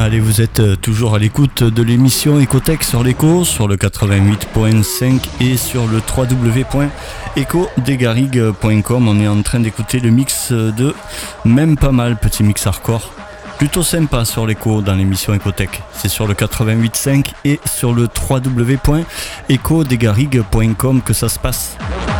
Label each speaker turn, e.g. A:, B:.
A: Allez, vous êtes toujours à l'écoute de l'émission Ecotech sur l'Eco, sur le 88.5 et sur le www.ecodesgarrigues.com. On est en train d'écouter le mix de Même Pas Mal, petit mix hardcore. Plutôt sympa sur l'Eco dans l'émission Ecotech. C'est sur le 88.5 et sur le www.ecodesgarrigues.com que ça se passe.